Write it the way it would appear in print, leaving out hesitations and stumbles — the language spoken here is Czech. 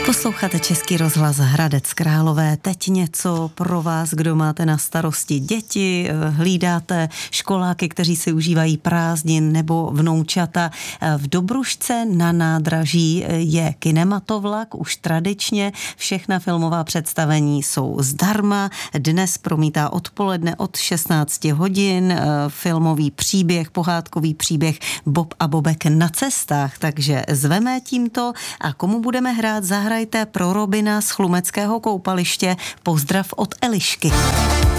Posloucháte Český rozhlas Hradec Králové. Teď něco pro vás, kdo máte na starosti děti, hlídáte školáky, kteří si užívají prázdnin nebo vnoučata. V Dobrušce na nádraží je kinematovlak, už tradičně všechna filmová představení jsou zdarma. Dnes promítá odpoledne od 16 hodin filmový příběh, pohádkový příběh Bob a Bobek na cestách, takže zveme tímto a komu budeme hrát, zahrajte pro Robina z Chlumeckého koupaliště. Pozdrav od Elišky.